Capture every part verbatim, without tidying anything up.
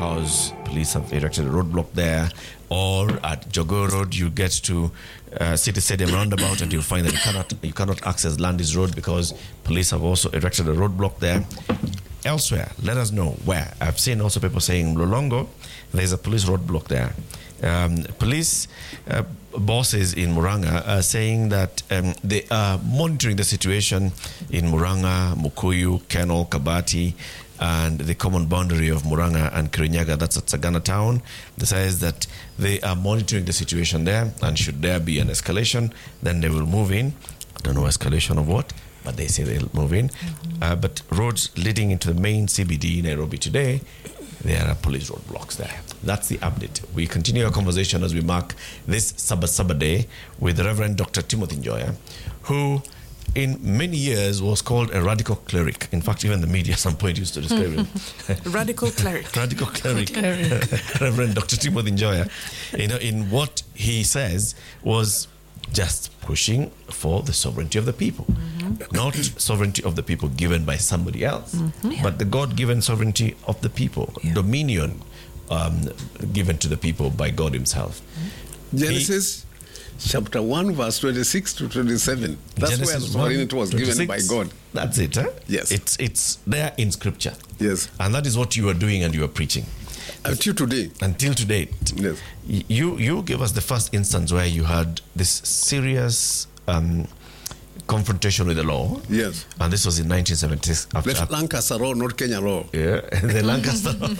because police have erected a roadblock there. Or at Jogoo Road, you get to uh, City Stadium roundabout and you'll find that you cannot you cannot access Landis Road because police have also erected a roadblock there. Elsewhere, let us know where. I've seen also people saying Mlolongo, there's a police roadblock there. Um, police uh, bosses in Murang'a are saying that um, they are monitoring the situation in Murang'a, Mukuyu, Kenol, Kabati, and the common boundary of Murang'a and Kirinyaga, that's at Sagana town. They says that they are monitoring the situation there, and should there be an escalation, then they will move in. I don't know escalation of what, but they say they'll move in. Mm-hmm. Uh, but roads leading into the main C B D Nairobi today, there are police roadblocks there. That's the update. We continue our conversation as we mark this Sabbath Sabbath day with the Reverend Doctor Timothy Njoya, who in many years was called a radical cleric. In fact, even the media at some point used to describe him. Radical cleric. Radical cleric. Reverend Doctor Timothy Njoya. You know, in what he says was just pushing for the sovereignty of the people. Mm-hmm. Not sovereignty of the people given by somebody else, mm-hmm. yeah. but the God-given sovereignty of the people, yeah. dominion um, given to the people by God himself. Genesis he, chapter one, verse twenty-six to twenty-seven. That's Genesis where sovereignty was given by God. That's it, huh? Yes. It's, it's there in Scripture. Yes. And that is what you are doing and you are preaching. Until today. Until today. Yes. You you give us the first instance where you had this serious um, confrontation with the law. Yes. And this was in nineteen seventies. After, That's Lancaster law, not Kenya law. Yeah, the Lancaster law.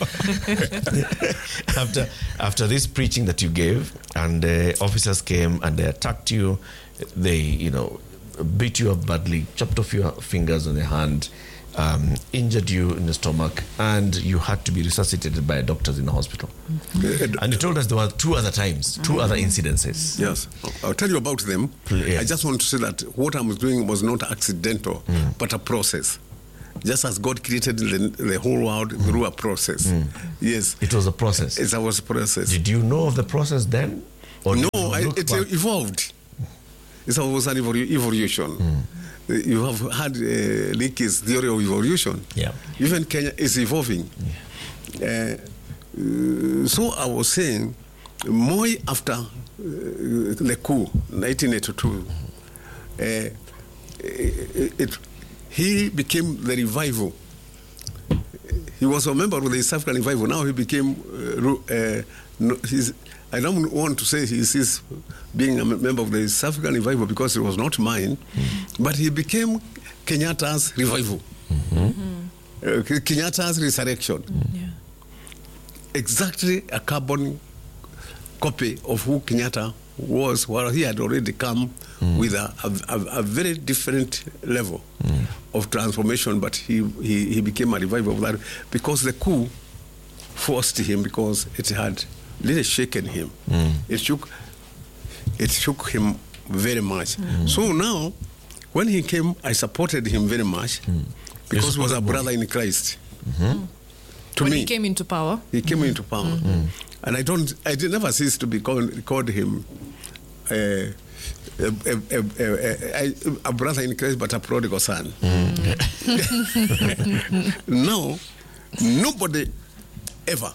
after, after this preaching that you gave, and the officers came and they attacked you, they, you know, beat you up badly, chopped off your fingers on the hand, Um, injured you in the stomach, and you had to be resuscitated by doctors in the hospital. Mm-hmm. And you told us there were two other times, two mm-hmm. other incidences. Yes. I'll tell you about them. Yes. I just want to say that what I was doing was not accidental, mm. but a process. Just as God created the, the whole world mm. through a process. Mm. Yes. It was a process. It was a process. Did you know of the process then? Or no, I, it back? evolved. It was an evolution. Mm. You have had uh, Leakey's theory of evolution. Yeah. Even Kenya is evolving. Yeah. Uh, so I was saying, Moi after uh, the coup, nineteen eighty-two, uh, it, it, he became the revival. He was a member of the East African Revival. Now he became, uh, uh, no, he's, I don't want to say he is being a member of the East African Revival because it was not mine, mm-hmm. but he became Kenyatta's revival, mm-hmm. uh, Kenyatta's resurrection. Mm-hmm. Yeah. Exactly a carbon copy of who Kenyatta was, while he had already come mm. with a, a, a very different level mm. of transformation, but he, he, he became a revival of that because the coup forced him, because it had really shaken him. Mm. It shook it shook him very much. Mm. So now, when he came, I supported him very much mm. because he was a brother in Christ. Mm-hmm. To when me, he came into power? He came mm. into power. Mm-hmm. And I don't, I did never cease to be called, called him uh, a, a, a, a, a brother in Christ, but a prodigal son. Mm. Now, nobody ever,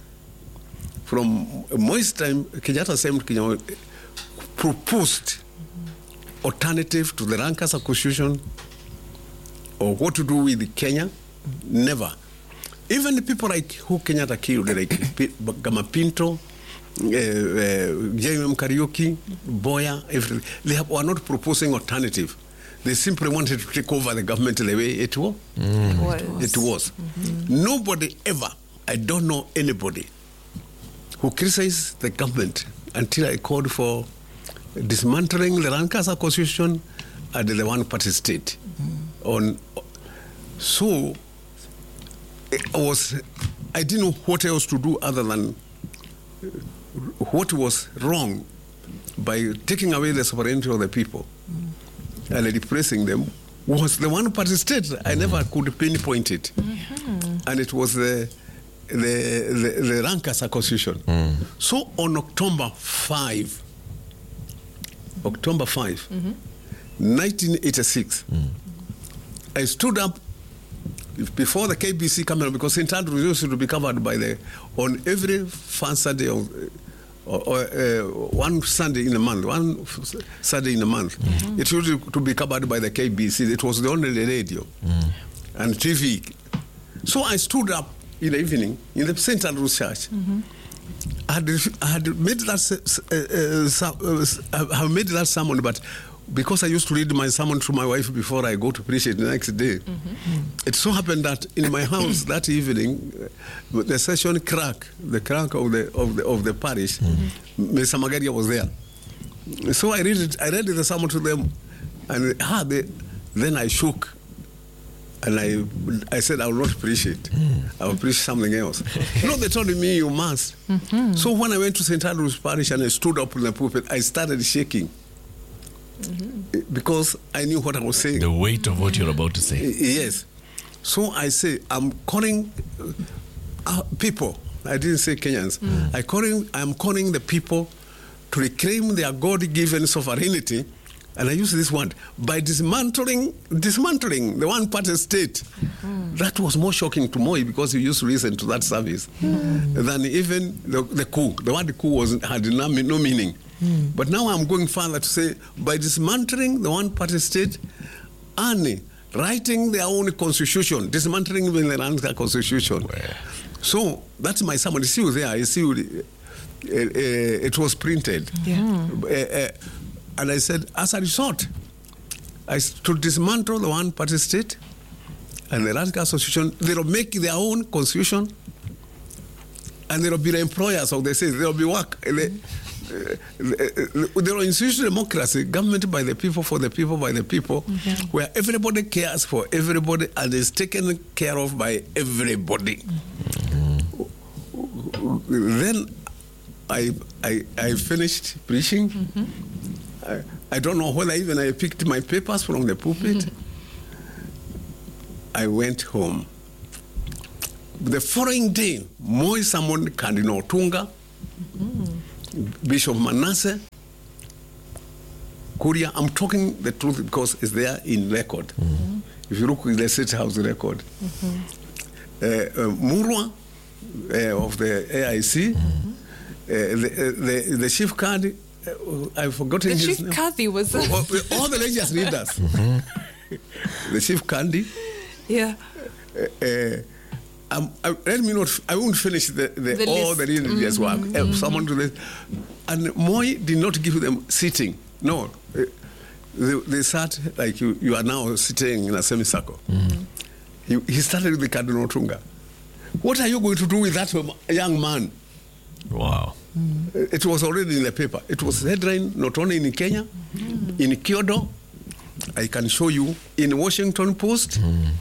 from Moi's time, Kenyatta Assembly Kenya proposed alternative to the Lancaster Constitution or what to do with Kenya. Never. Even the people like who Kenyatta killed, like Gama Pinto, uh, uh, J M Kariuki, Boya, everything, they have, were not proposing alternative. They simply wanted to take over the government the way it was. Mm. It was. It was. Mm-hmm. Nobody ever, I don't know anybody, who criticized the government until I called for dismantling the Lancaster Constitution and the one-party state. Mm-hmm. On, so, I was, I didn't know what else to do other than what was wrong by taking away the sovereignty of the people mm-hmm. and replacing them was the one-party state. Mm-hmm. I never could pinpoint it. Mm-hmm. And it was the the, the, the Lancaster Constitution. Mm. So on October fifth, October fifth, mm-hmm. nineteen eighty-six, mm. I stood up before the K B C camera, because Saint Andrews used to be covered by the, on every first Sunday of, or, or uh, one Sunday in a month, one Sunday in a month, mm-hmm. it used to be covered by the K B C. It was the only radio mm. and T V. So I stood up in the evening in the Saint Andrews Church. Mm-hmm. I had, I had made that uh, uh, uh, I have made that sermon, but because I used to read my sermon to my wife before I go to preach it the next day, mm-hmm. it so happened that in my house that evening, uh, the session clerk, the clerk of the of the of the parish, mm-hmm. Mister Magaria was there. So I read it. I read the sermon to them, and ah, they, then I shook, and I I said I will not preach it. Mm. I will preach something else. No, they told me you must. Mm-hmm. So when I went to Saint Andrews Parish and I stood up in the pulpit, I started shaking. Mm-hmm. Because I knew what I was saying. The weight of what you're about to say. Yes. So I say, I'm calling uh, people. I didn't say Kenyans. Mm. I calling, I'm calling the people to reclaim their God-given sovereignty. And I use this word, by dismantling dismantling the one-party state. Mm. That was more shocking to Moi because he used to listen to that service mm. than even the, the coup. The word coup was, had no, no meaning. Mm. But now I'm going further to say, by dismantling the one-party state and writing their own constitution, dismantling even the Lanka constitution. Where? So that's my sermon. You see you there. I see you, uh, uh, it was printed. Yeah. Uh, uh, and I said, as a result, I, to dismantle the one-party state and the Lanka constitution, they will make their own constitution, and there will be the employers of the state. There will be work. Mm-hmm. Uh, there are institutional democracy, government by the people, for the people, by the people, mm-hmm. where everybody cares for everybody and is taken care of by everybody. Mm-hmm. Then I, I I finished preaching. Mm-hmm. I, I don't know whether even I picked my papers from the pulpit. Mm-hmm. I went home. The following day, Moi summoned Cardinal Tunga, mm-hmm. Bishop Manasseh, Kuria. I'm talking the truth because it's there in record. Mm-hmm. If you look at the State House record, mm-hmm. uh, uh, Murwa uh, of the A I C, mm-hmm. uh, the, uh, the the chief card, uh, I've forgotten the his chief name. Kadhi was all, all the religious leaders. Mm-hmm. The chief Kandi. Yeah. Uh, uh, Um, I, let me not. I won't finish the, the, the all the religious mm-hmm. work. Mm-hmm. Someone to this, and Moi did not give them sitting. No, they, they sat like you. You are now sitting in a semicircle. Mm-hmm. He, he started with the Cardinal Tunga. What are you going to do with that young man? Wow! Mm-hmm. It was already in the paper. It was headline not only in Kenya, mm-hmm. in Kyoto. I can show you in Washington Post. Mm-hmm.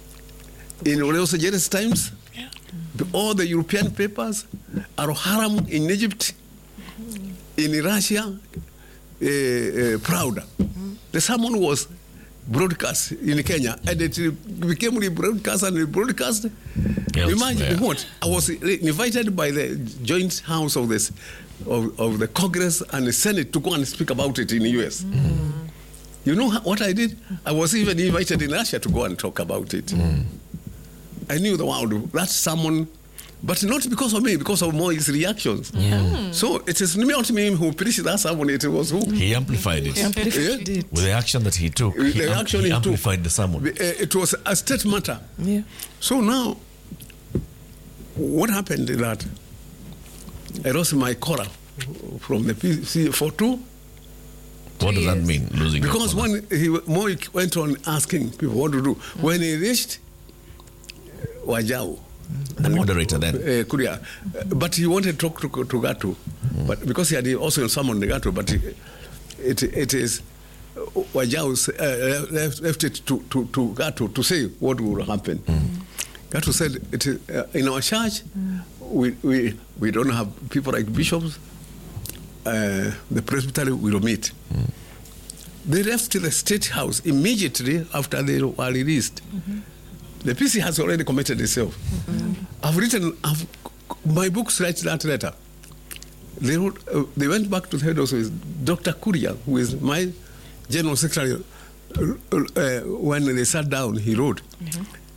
In Los Angeles Times, yeah. all the European papers, Al-Haram in Egypt, mm-hmm. in Russia, uh, uh, proud. Mm-hmm. The sermon was broadcast in Kenya, and it became rebroadcast and rebroadcast. Yes, Imagine yeah. what? I was invited by the joint house of this of, of the Congress and the Senate to go and speak about it in the U S. Mm-hmm. You know what I did? I was even invited in Russia to go and talk about it. Mm. I knew the world, that's someone, but not because of me, because of Moi's reactions. Yeah. Mm. So it is not me who preached that sermon, it was who? He amplified it. He amplified yeah. it. With the action that he took, the he, am- action he he amplified took. the sermon. It was a state matter. Yeah. So now, what happened is that I lost my collar from the P C for two. What does that mean, losing your Because collar? when he Moi went on asking people what to do, mm. when he reached Wajau, the moderator then, uh, Kuria, uh, but he wanted to talk to, to Gato, mm. but because he had also summoned Gato, but it, it, it is uh, Wajau uh, left, left it to, to, to Gato to say what will happen. Mm. Gato said, it is, uh, in our church, mm. we, we, we don't have people like bishops, uh, the presbytery will meet. Mm. They left the State House immediately after they were released. Mm-hmm. The P C has already committed itself. Mm-hmm. I've written, I've, my books write that letter. They, wrote, uh, they went back to the head office, Doctor Kuria, who is my general secretary, uh, uh, when they sat down, he wrote, mm-hmm.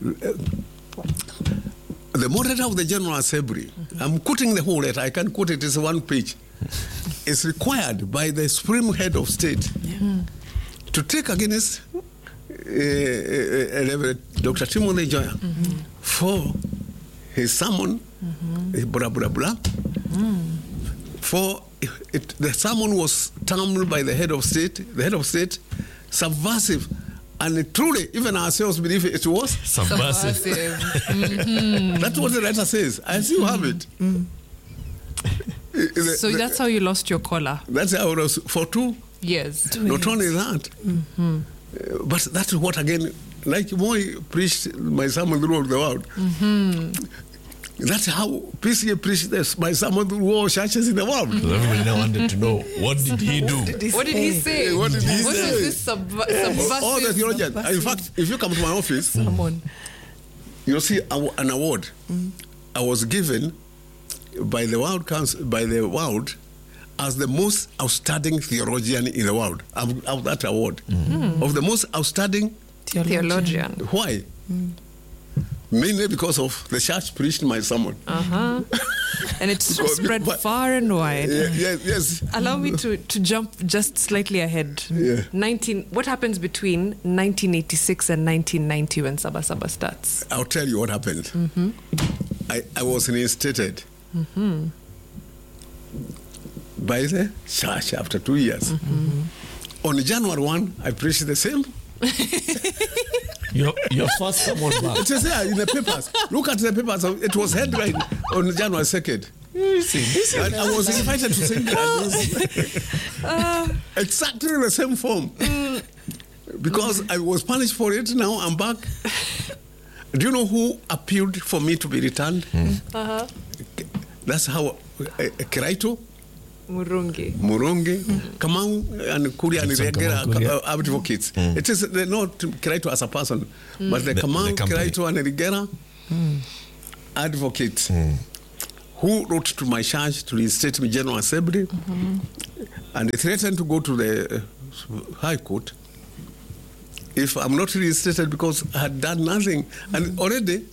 the moderator of the General Assembly, mm-hmm. I'm quoting the whole letter, I can't quote it, it's one page, is required by the Supreme Head of State yeah. to take against uh, uh, uh, Doctor Timothy Njoya mm-hmm. for his sermon, mm-hmm. blah, blah, blah, mm. for it, the sermon was termed by the head of state, the head of state, subversive. And truly, even ourselves believe it was subversive. subversive. mm-hmm. That's what the letter says. I still have it. Mm. the, so the, that's how you lost your collar? That's how it was for two years. Two Not years. only that, mm-hmm. uh, but that's what, again, like Moi preached my sermon throughout the world. Mm-hmm. That's how P C A preached this, my sermon through all churches in the world. Everybody now wanted to know, what did he do? What did he, what did he say? What did he what say? Was this sub- subversive? All the theologians. In fact, if you come to my office, mm. you'll see an award. Mm. I was given by the World Council, by the world, as the most outstanding theologian in the world. I'm of that award mm. of the most outstanding theologian. Why? Mm. Mainly because of the church preached my sermon. Uh-huh. And it's spread but, far and wide. Yeah, yes, yes. Allow me to, to jump just slightly ahead. Yeah. nineteen What happens between nineteen eighty-six and nineteen ninety when Saba Saba starts? I'll tell you what happened. Mm-hmm. I, I was reinstated mm-hmm. by the church after two years. Mm-hmm. On January first, I preached the same. Your, your first sermon back. It is there in the papers. Look at the papers. It was headline on January second. You see, this and I was invited to sing that. uh, exactly the same form. Mm. Because I was punished for it, now I'm back. Do you know who appealed for me to be returned? Mm. Uh-huh. That's how uh, Kiraito, Murungi. Murungi, mm. Kamau, and Kuria and Rigera uh, advocates. Mm. It is uh, not Kiraito as a person, mm. but the, the Kamau, Kiraito, and Rigera mm. advocates mm. who wrote to my church to reinstate me General Assembly, mm-hmm. and they threatened to go to the uh, High Court if I'm not reinstated because I had done nothing. Mm. And already,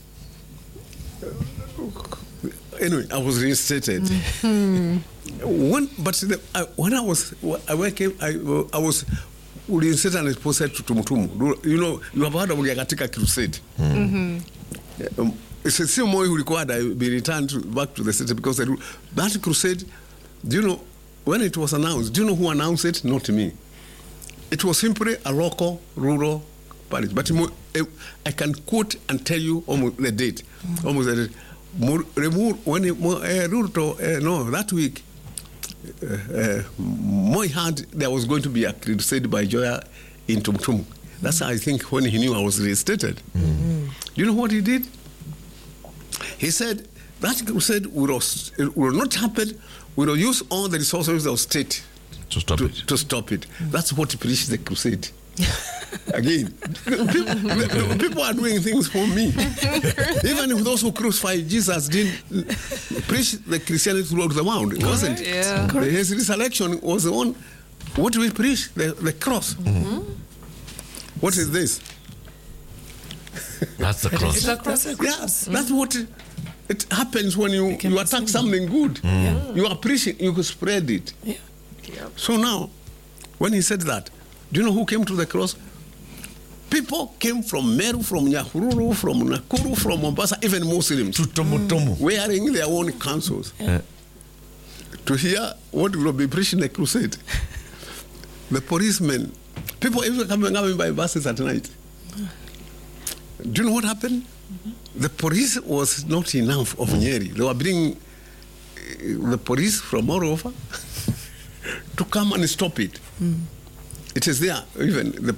uh, anyway, I was reinstated. Mm-hmm. When, but the, I, when I was, I, came, I, I was reinstated and posted to Tumutumu. You know, you have heard of the Agatika Crusade. Mm-hmm. Um, it's the same way who required I be returned to, back to the city because they, that crusade, do you know, when it was announced, do you know who announced it? Not me. It was simply a local, rural parish. But I can quote and tell you almost the date. Mm-hmm. Almost the date. When it, uh, no, that week, uh, uh, Moi heard there was going to be a crusade by Njoya in Tumtum. That's how I think when he knew I was reinstated. Mm-hmm. Do you know what he did? He said that crusade will, will not happen. We will use all the resources of state to stop to, it. To stop it. Mm-hmm. That's what he preached the crusade. Again, people, people are doing things for me. Even if those who crucified Jesus didn't preach the Christianity throughout the world, it wasn't. Yeah. His resurrection was the one. What do we preach? The, the cross. Mm-hmm. What is this? That's the cross. It's a cross. Yeah, mm-hmm. That's what it, it happens when you, you attack something good. Mm. Yeah. You appreciate, you spread it. Yeah. Yeah. So now, when he said that, do you know who came to the cross? People came from Meru, from Nyahururu, from Nakuru, from Mombasa, even Muslims. To Tomutomu. Wearing their own councils. Yeah. To hear what will be preaching the crusade. The policemen, people even coming up by buses at night. Do you know what happened? Mm-hmm. The police was not enough of Nyeri. They were bringing uh, the police from all over to come and stop it. Mm. It is there. Even the,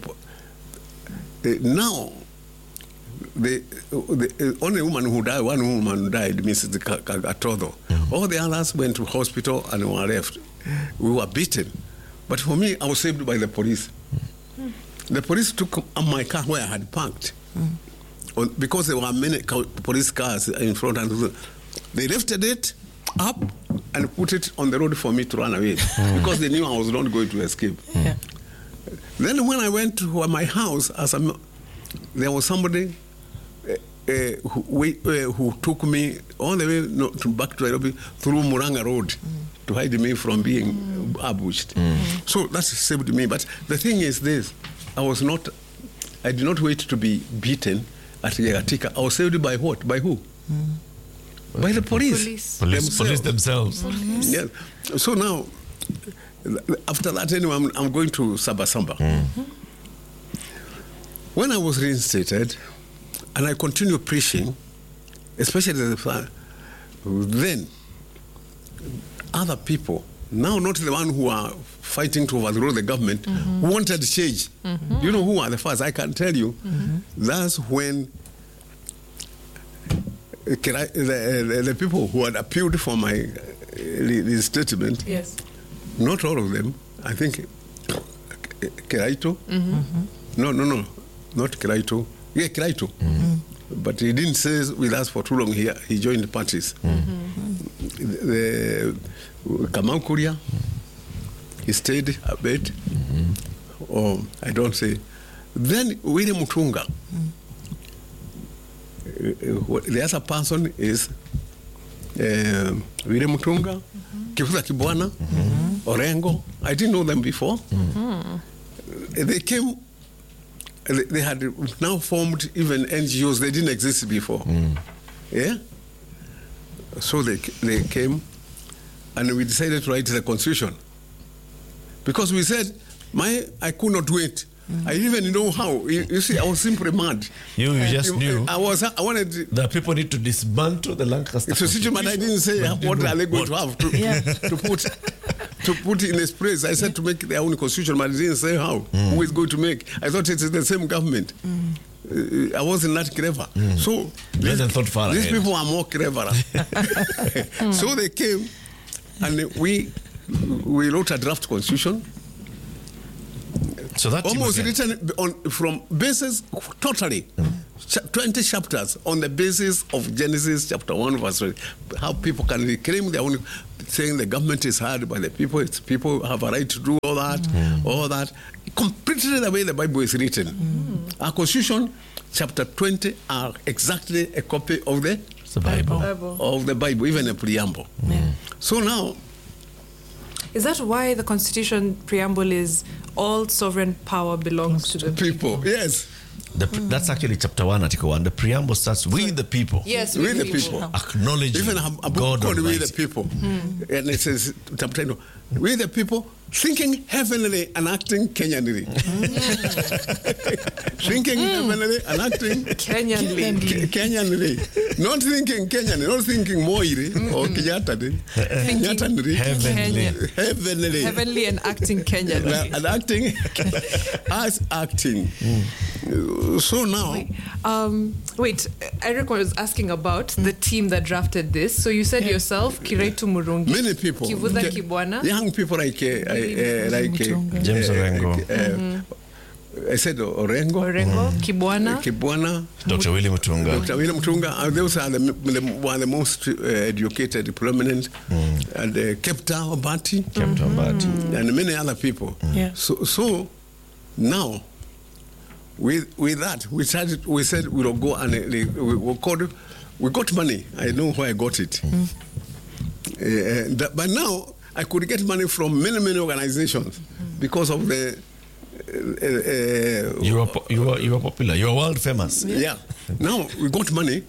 uh, now, the, the uh, only woman who died, one woman died, Missus Atodo. Mm-hmm. All the others went to hospital and were left. We were beaten. But for me, I was saved by the police. Mm. The police took my car where I had parked. Mm. Because there were many police cars in front, and they lifted it up and put it on the road for me to run away mm. because they knew I was not going to escape. Yeah. Then when I went to my house, as a, there was somebody, uh, who, we, uh, who took me all the way no, to back to Nairobi through Muranga Road mm. to hide me from being mm. ambushed. Mm. So that saved me. But the thing is this, I was not, I did not wait to be beaten at Yagatika. I was saved by what? By who? Mm. By the police. Police. Police, police themselves. Police. Yes. So now, after that, anyway, I'm, I'm going to Sabasaba. Mm-hmm. When I was reinstated, and I continued preaching, especially the then other people, now not the one who are fighting to overthrow the government, mm-hmm. wanted change. Mm-hmm. You know who are the first? I can tell you. Mm-hmm. That's when the, the, the people who had appealed for my uh, statement, yes. not all of them, I think Kiraito, mm-hmm. no, no, no, not Kiraito, yeah, Kiraito, mm-hmm. but he didn't stay with us for too long. He, he joined the parties. Mm-hmm. The, the Kamau Kuria, he stayed a bit, mm-hmm. or I don't say. Then William Mutunga, mm-hmm. uh, the other person is uh, William Mutunga, mm-hmm. Kifuza Kibwana, mm-hmm. Orengo. I didn't know them before. Mm-hmm. They came, they, they had now formed even N G Os. They didn't exist before. Mm. Yeah? So they, they came, and we decided to write the constitution. Because we said, my, I could not wait. Mm. I didn't even know how. You, you see, I was simply mad. You, you just I, knew. I was. I wanted that people need to dismantle the Lancaster. It's a situation, but I didn't say but what are they going what? to have to, yeah. to put to put in its place. I said yeah. to make their own constitution, but I didn't say how. Mm. Who is going to make? I thought it is the same government. Mm. Uh, I wasn't that clever. Mm. So these, thought far these ahead. people are more clever. So they came, and we we wrote a draft constitution. So that almost written on from basis totally mm. twenty chapters on the basis of Genesis chapter one verse three. How people can reclaim their own, saying the government is heard by the people. It's people have a right to do all that, mm. all that. Completely the way the Bible is written. Mm. Our Constitution, chapter twenty, are exactly a copy of the, the Bible. Bible of the Bible, even a preamble. Mm. Yeah. So now. Is that why the Constitution preamble is all sovereign power belongs to the people? people. Yes. The, mm. That's actually chapter one, article one. The preamble starts with the people. Yes, with, with the people. people. Acknowledging even a, a book God called Almighty. With the People. Mm. And it says, chapter two, with the people, thinking heavenly and acting Kenyanly. Mm. Thinking mm. heavenly and acting Kenyanly. Kenyanly. Not thinking Kenyanly, not thinking Moiri mm. or Kenyatta. Heavenly. Heavenly. Heavenly and acting Kenyanly. And acting as acting. Mm. So now. Wait, um, wait, Eric was asking about mm. the team that drafted this. So you said yeah. yourself, Kiraitu Murungi. Many people. Kivuza Kibwana. Young people like, uh, uh, like uh, James uh, Orengo. Uh, mm-hmm. I said Orengo. Orengo, mm. Kibwana. Kibwana. Doctor William Mutunga. Doctor William Mutunga. Uh, those are the, the, one of the most uh, educated, prominent. Mm. And uh, Kepta Obati. Kepta mm-hmm. Obati. And many other people. Mm. Yeah. So, so now, with with that, we started. We said we will go and uh, we, we, called, we got money. I know where I got it. Mm. Uh, that, but now, I could get money from many, many organizations mm. because of the. Uh, uh, you were you were you were popular. You were world famous. Yeah. yeah. Now we got money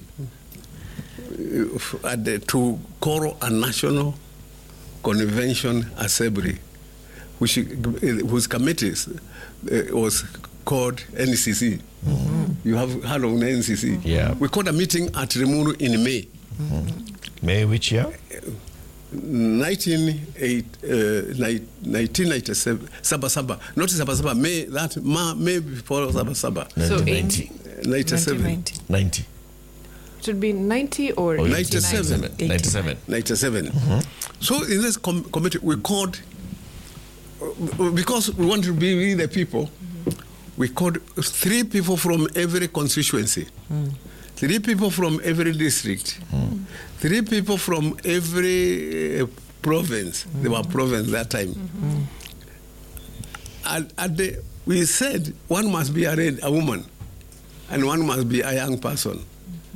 at the, to call a national convention assembly, which whose committees uh, was called N C C. Mm-hmm. You have heard of N C C? Yeah. We called a meeting at Rimuru in May. Mm-hmm. May which year? nineteen ninety-seven, Saba Saba, not Saba Saba, May, that Ma, May before Saba Saba. So ninety. ninety-seven. ninety. Should be ninety or oh, ninety-seven. ninety-seven. ninety-seven. Mm-hmm. So in this com- committee, we called, uh, because we wanted to be with the people, mm-hmm. we called three people from every constituency. Mm. Three people from every district. Mm. Three people from every uh, province. Mm. They were province that time. Mm-hmm. And, and the, we said one must be a, red, a woman and one must be a young person.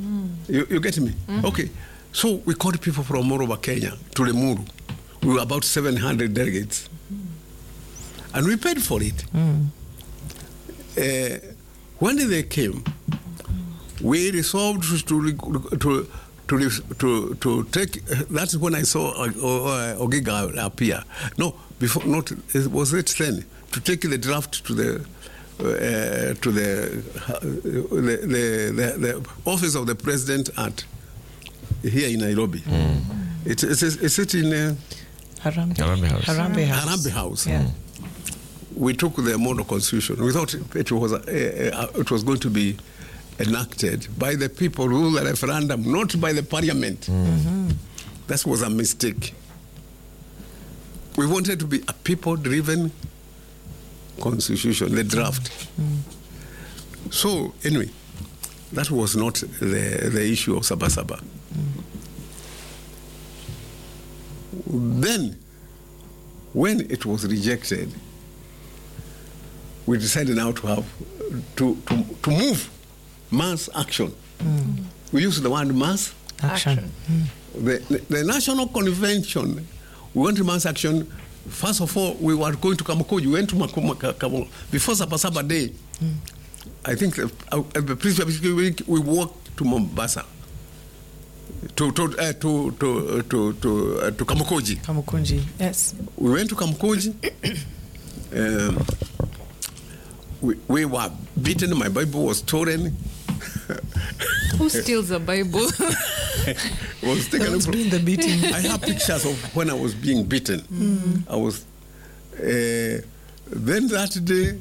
You, you get me? Mm-hmm. Okay. So we called people from all over Kenya to Limuru. We were about seven hundred delegates. Mm-hmm. And we paid for it. Mm. Uh, when they came, we resolved to to to to, to take. That's when I saw uh, Ogiga appear. No, before not. It was it then to take the draft to the uh, to the, uh, the, the, the the office of the president at here in Nairobi. Mm. It, it's it's it in uh, Harambee Harambee House. Harambee House. Harambee House. Yeah. Mm. We took the model constitution. We thought it was uh, uh, it was going to be enacted by the people who the referendum, not by the parliament. Mm-hmm. That was a mistake. We wanted to be a people-driven constitution, the draft. Mm. So anyway, that was not the, the issue of Sabasaba. Mm. Then, when it was rejected, we decided now to have to to, to move mass action. Mm. We use the word mass action. action. Mm. The, the, the National Convention, we went to mass action. First of all, we were going to Kamukoji. We went to Kamukoji. Before Sabasaba Day, mm. I think the, uh, the previous week we walked to Mombasa. To to uh, to to to to, uh, to Kamukoji. Kamukunji, yes. We went to Kamukoji. um, We, we were beaten. My Bible was stolen. Who steals a Bible? was taken That's from, been the beating. I have pictures of when I was being beaten. Mm. I was. Uh, then that day,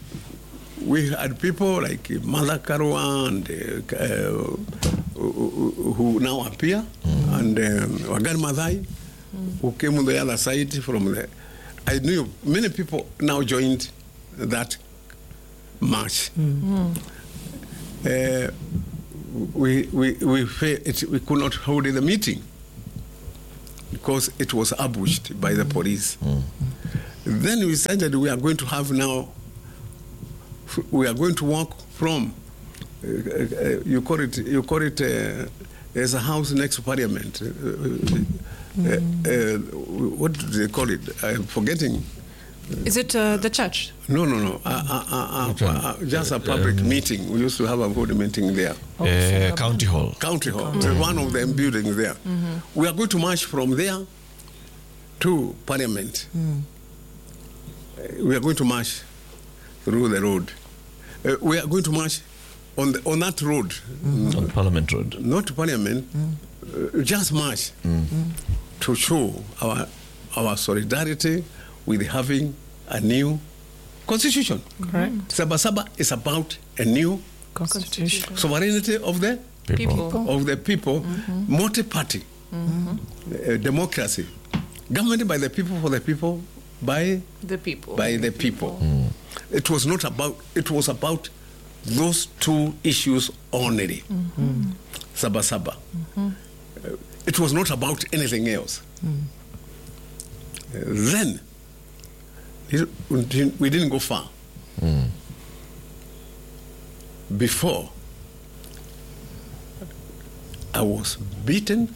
we had people like Mother Karua and uh, uh, who now appear, mm. and um, Wagan Madai, mm. who came on the other side from the. I knew many people now joined that march. Mm. Uh, we we we it, we could not hold the meeting because it was ambushed by the police. Mm. Then we decided we are going to have now. We are going to walk from. Uh, uh, you call it. You call it. Uh, there's a house next to Parliament. Uh, mm. uh, uh, what do they call it? I'm forgetting. Is it uh, the church? No, no, no. Uh, uh, uh, uh, uh, just a public um, meeting. We used to have a board meeting there. Uh, County Hall. County Hall. Mm-hmm. One of them buildings there. Mm-hmm. We are going to march from there to Parliament. Mm. Uh, we are going to march through the road. Uh, we are going to march on the, on that road. Mm-hmm. On Parliament Road. Not to Parliament. Mm. Uh, just march mm. to show our our solidarity with having a new constitution. Correct. Sabasaba is about a new constitution. Sovereignty of the People. People. of the people, mm-hmm. multi-party, mm-hmm. uh, democracy, government by the people, for the people, by the people. By the people. Mm. It was not about. It was about those two issues only. Mm-hmm. Sabasaba. Mm-hmm. Uh, it was not about anything else. Mm. Uh, then. We didn't go far. Mm. Before, I was beaten.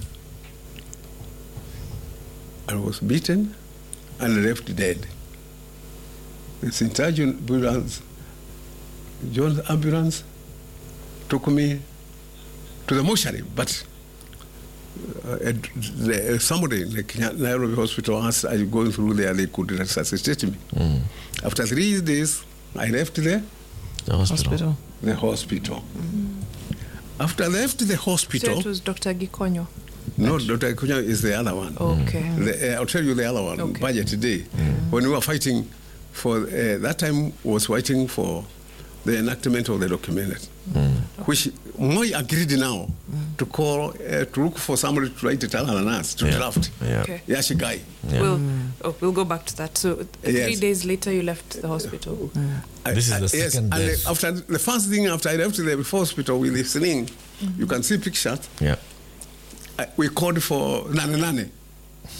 I was beaten and left dead. The Saint ambulance, John's ambulance, took me to the mortuary, but Uh, the, uh, somebody in the Nairobi hospital asked, are you going through there? They could resuscitate me. Mm. After three days, I left the, the hospital. The hospital. Mm. After I left the hospital... So it was Doctor Gikonyo? No, Doctor Gikonyo is the other one. Okay. The, uh, I'll tell you the other one, okay. Budget today. Mm. When we were fighting for... Uh, that time was fighting for the enactment of the document, mm. which Moi agreed now mm. to call, uh, to look for somebody to write it on us, to yeah. draft. Yeah. Okay. Yashigai. Yeah. We'll, oh, we'll go back to that. So uh, yes. three days later, you left the hospital. Mm. I, this is the I, second yes, death. And after the first thing after I left the hospital with the sling, mm-hmm. you can see pictures. Yeah. I, we called for Nane Nane.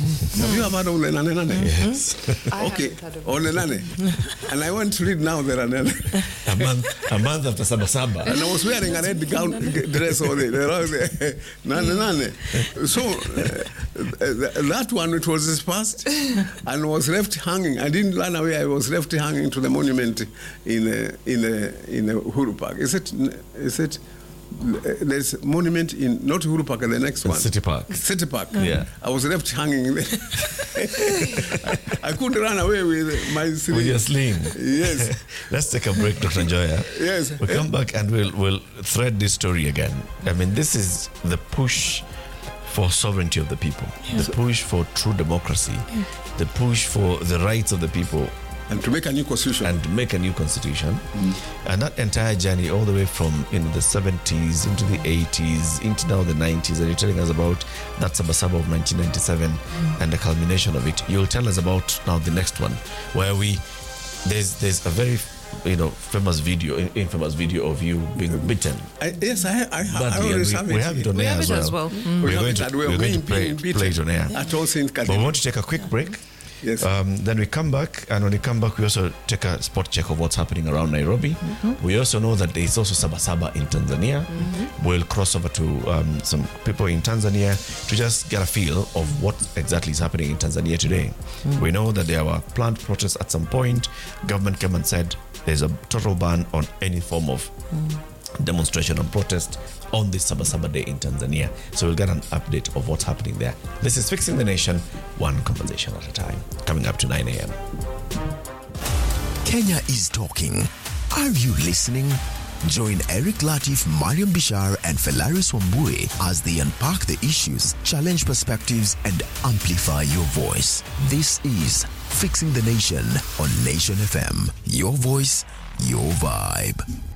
Have you ever heard of the Nane Nane? Yes. I Okay, haven't heard of on the Nane. And I went to read now the Nane. a month, a month after Saba Saba. And I was wearing a red gown dress on it. Nane Nane. So uh, that one, it was dispersed and was left hanging. I didn't run away. I was left hanging to the monument in uh, in uh, in uh, Uhuru Park. Is it? Is it? There's a monument in not Uhuru Park, the next one. City Park. City Park. Yeah. I was left hanging there. I, I couldn't run away with my sling. With your sling. Yes. Let's take a break, Doctor Njoya. Yes. We'll come back and we'll, we'll thread this story again. I mean, this is the push for sovereignty of the people, Yeah. the push for true democracy, Yeah. the push for the rights of the people, And to make a new constitution. and make a new constitution. And that entire journey all the way from in the seventies into the eighties into now the nineties, and you're telling us about that Saba Saba of nineteen ninety-seven and the culmination of it. You'll tell us about now the next one, where we there's there's a very you know famous video, infamous video of you being bitten. I, yes, I, I, I Badly, and always we, have we it. have it on We air have as it well. as well. We We're have going it to, that we are we're going to being play, beaten play it on air. At all Saint But we want to take a quick break. Yes. Um, then we come back, and when we come back, we also take a spot check of what's happening around Nairobi. We also know that there is also Saba Saba in Tanzania. We'll cross over to um, some people in Tanzania to just get a feel of what exactly is happening in Tanzania today. We know that there were planned protests at some point. Government came and said there's a total ban on any form of demonstration and protest on this Saba Saba Day in Tanzania. So we'll get an update of what's happening there. This is Fixing the Nation, one conversation at a time. Coming up to nine a.m. Kenya is talking. Are you listening? Join Eric Latif, Mariam Bishar, and Felaris Wambue as they unpack the issues, challenge perspectives, and amplify your voice. This is Fixing the Nation on Nation F M. Your voice, your vibe.